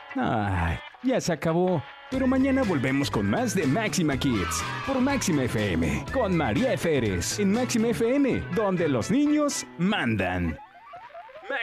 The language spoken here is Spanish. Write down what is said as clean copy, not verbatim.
Ay, ya se acabó. Pero mañana volvemos con más de Máxima Kids por Máxima FM con María Férez en Máxima FM, donde los niños mandan.